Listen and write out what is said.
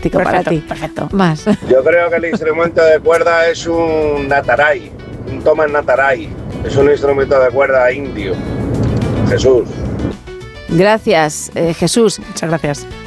fantástico para ti. Perfecto. Más. Yo creo que el instrumento de cuerda es un nataray, un toman nataray. Es un instrumento de cuerda indio. Jesús. Gracias, Jesús. Muchas gracias.